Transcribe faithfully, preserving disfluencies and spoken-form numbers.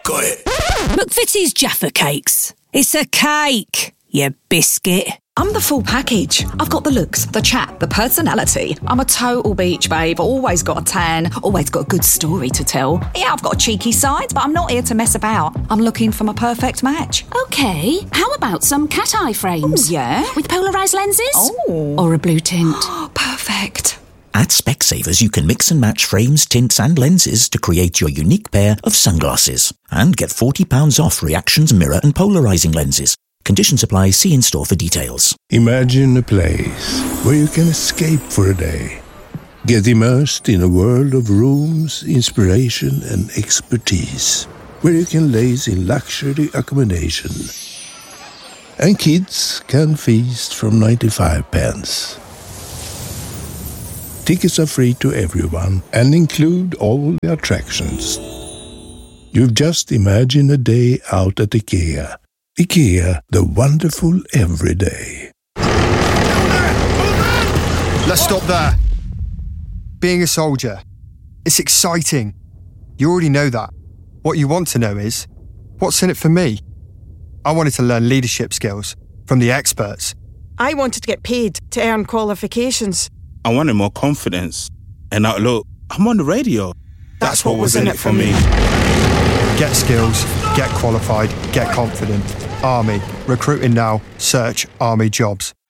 Got it. McVitie's Jaffa Cakes. It's a cake, you biscuit. I'm the full package. I've got the looks, the chat, the personality. I'm a total beach babe, always got a tan, always got a good story to tell. Yeah, I've got a cheeky side, but I'm not here to mess about. I'm looking for my perfect match. OK, how about some cat eye frames? Ooh, yeah? With polarised lenses? Oh. Or a blue tint? Perfect. At Specsavers, you can mix and match frames, tints and lenses to create your unique pair of sunglasses. And get forty pounds off Reactions mirror and polarising lenses. Conditions apply. See in-store for details. Imagine a place where you can escape for a day. Get immersed in a world of rooms, inspiration and expertise. Where you can laze in luxury accommodation. And kids can feast from ninety-five pence. Tickets are free to everyone and include all the attractions. You've just imagined a day out at IKEA. IKEA, the wonderful everyday. Let's stop there. Being a soldier, it's exciting. You already know that. What you want to know is, what's in it for me? I wanted to learn leadership skills from the experts. I wanted to get paid to earn qualifications. I wanted more confidence. And now look, I'm on the radio. That's, That's what, what was in it for me. Get skills, get qualified, get confident. Army. Recruiting now. Search Army Jobs.